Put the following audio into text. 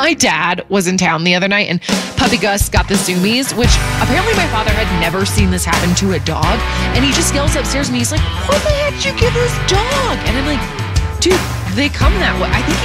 My dad was in town the other night and Puppy Gus got the zoomies, which apparently my father had never seen this happen to a dog. And he just yells upstairs to me. He's like, what the heck did you give this dog? And I'm like, dude, they come that way. I think